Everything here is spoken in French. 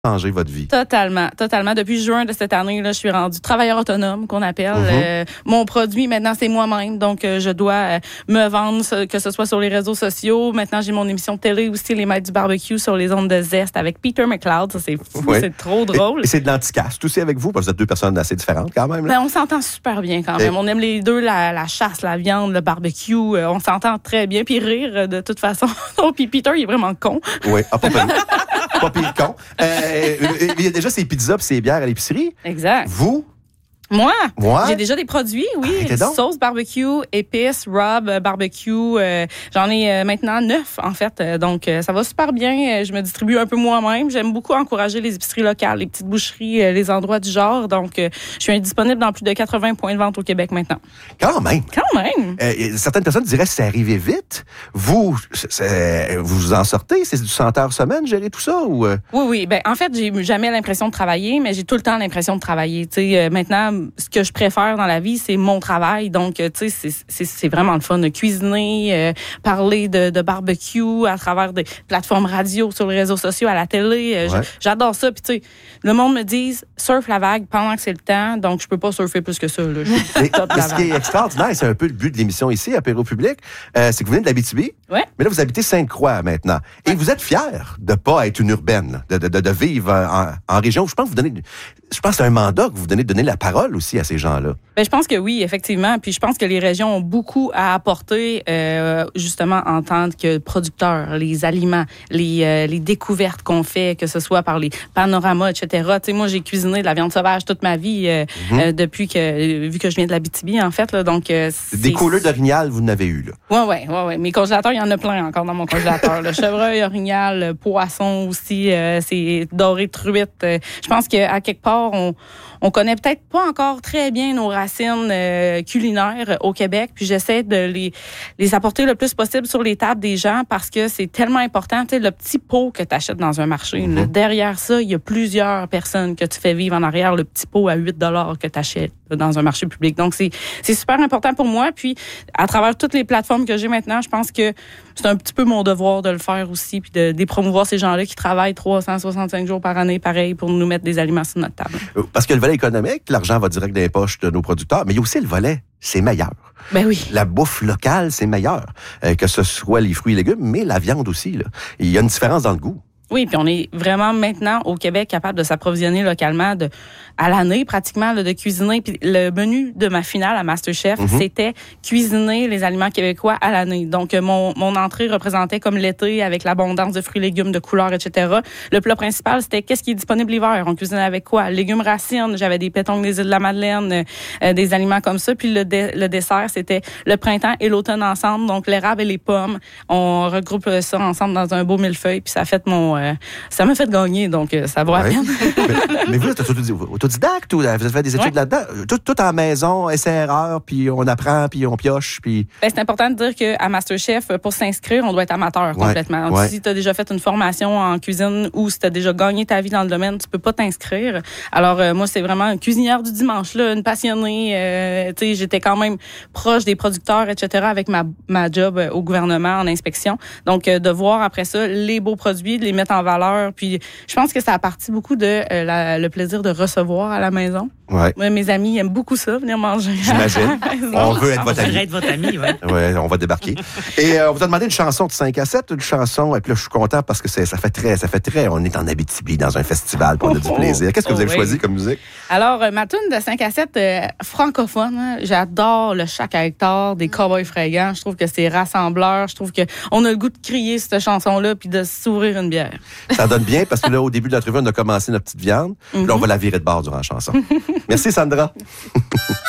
changé votre vie. Totalement. Depuis juin de cette année, là, je suis rendue travailleur autonome, qu'on appelle. Mon produit, maintenant, c'est moi-même. Donc, je dois me vendre, que ce soit sur les réseaux sociaux. Maintenant, j'ai mon émission de télé aussi, Les Maîtres du barbecue sur les ondes de Zest avec Peter McLeod. Ça, c'est fou, c'est trop drôle. Et c'est de l'anticaste aussi avec vous, parce que vous êtes deux personnes assez différentes quand même. Là. Ben, on s'entend super bien quand même. On aime les deux, la chasse, la viande, le barbecue. On s'entend très bien. Puis rire, de toute façon. Puis Peter, il est vraiment con. Oui, pas pire con. Il y a déjà ces pizzas et ces bières à l'épicerie. Exact. Vous? Moi? Ouais. J'ai déjà des produits, oui. Sauce barbecue, épices, rub, barbecue. J'en ai maintenant 9, en fait. Donc, ça va super bien. Je me distribue un peu moi-même. J'aime beaucoup encourager les épiceries locales, les petites boucheries, les endroits du genre. Donc, je suis disponible dans plus de 80 points de vente au Québec maintenant. Quand même. Certaines personnes diraient que c'est arrivé vite. Vous vous en sortez? C'est du 100 heures semaine, gérer tout ça? Ou... Oui. Ben, en fait, j'ai jamais l'impression de travailler, mais j'ai tout le temps l'impression de travailler. Tu sais, maintenant, ce que je préfère dans la vie, c'est mon travail. Donc, tu sais, c'est vraiment le fun de cuisiner, parler de barbecue à travers des plateformes radio, sur les réseaux sociaux, à la télé. J'adore ça. Puis, tu sais, le monde me dit, surfe la vague pendant que c'est le temps. Donc, je peux pas surfer plus que ça. Là. Ce qui est extraordinaire, c'est un peu le but de l'émission ici, Apéro Public, c'est que vous venez de l'Abitibi. Ouais. Mais là, vous habitez Sainte-Croix maintenant. Et vous êtes fier de pas être une urbaine, de vivre en région. Je pense que c'est un mandat que vous venez de donner la parole aussi à ces gens-là. Ben, je pense que oui, effectivement. Puis je pense que les régions ont beaucoup à apporter, justement, en tant que producteurs, les aliments, les découvertes qu'on fait, que ce soit par les panoramas, etc. Tu sais, moi, j'ai cuisiné de la viande sauvage toute ma vie, vu que je viens de l'Abitibi, en fait. Là, donc, des couleurs d'orignal, vous n'avez eu, là. Ouais. Mes congélateurs, il y en a plein encore dans mon congélateur. Le chevreuil, orignal, poisson aussi, c'est doré, truite. Je pense qu'à quelque part, on connaît peut-être pas encore très bien nos racines culinaires au Québec, puis j'essaie de les apporter le plus possible sur les tables des gens parce que c'est tellement important. Tu sais, le petit pot que tu achètes dans un marché, là, derrière ça, il y a plusieurs personnes que tu fais vivre en arrière le petit pot à 8 $ que tu achètes dans un marché public. Donc, c'est super important pour moi. Puis, à travers toutes les plateformes que j'ai maintenant, je pense que c'est un petit peu mon devoir de le faire aussi, puis de promouvoir ces gens-là qui travaillent 365 jours par année, pareil, pour nous mettre des aliments sur notre table. Parce que le volet économique, l'argent va direct dans les poches de nos producteurs, mais il y a aussi le volet, c'est meilleur. Ben oui. La bouffe locale, c'est meilleur. Que ce soit les fruits et légumes, mais la viande aussi, là. Il y a une différence dans le goût. Oui, puis on est vraiment maintenant au Québec capable de s'approvisionner localement à l'année pratiquement de cuisiner. Puis le menu de ma finale à MasterChef, c'était cuisiner les aliments québécois à l'année. Donc mon entrée représentait comme l'été avec l'abondance de fruits et légumes de couleurs, etc. Le plat principal, c'était qu'est-ce qui est disponible l'hiver. On cuisinait avec quoi? Légumes racines. J'avais des pétons des îles de la Madeleine, des aliments comme ça. Puis le dessert, c'était le printemps et l'automne ensemble. Donc l'érable et les pommes. On regroupe ça ensemble dans un beau millefeuille. Puis ça m'a fait gagner, donc ça vaut la peine. mais vous, êtes autodidacte ou vous avez fait des études là-dedans? Tout en maison, essai-erreur, puis on apprend, puis on pioche, puis... Ben, c'est important de dire qu'à MasterChef, pour s'inscrire, on doit être amateur complètement. Ouais. Si tu as déjà fait une formation en cuisine ou si tu as déjà gagné ta vie dans le domaine, tu peux pas t'inscrire. Alors, moi, c'est vraiment une cuisinière du dimanche, là, une passionnée. Tu sais, j'étais quand même proche des producteurs, etc., avec ma job au gouvernement en inspection. Donc, de voir après ça les beaux produits, de les mettre en valeur. Puis, je pense que ça a parti beaucoup de le plaisir de recevoir à la maison. Ouais. Moi, mes amis aiment beaucoup ça, venir manger. J'imagine. On veut être votre ami. être votre ami, ouais. Ouais, on va débarquer. Et on vous a demandé une chanson de 5 à 7, une chanson, et puis là, je suis content parce que ça fait très, on est en Abitibi dans un festival, pour on a du plaisir. Qu'est-ce que vous avez choisi comme musique? Alors, ma tune de 5 à 7, francophone, hein, j'adore le Chac à Hector des Cowboys Fringants. Je trouve que c'est rassembleur. Je trouve qu'on a le goût de crier cette chanson-là puis de s'ouvrir une bière. Ça donne bien parce que là, au début de l'entrevue, on a commencé notre petite viande. Puis là, on va la virer de bord durant la chanson. Merci, Sandra.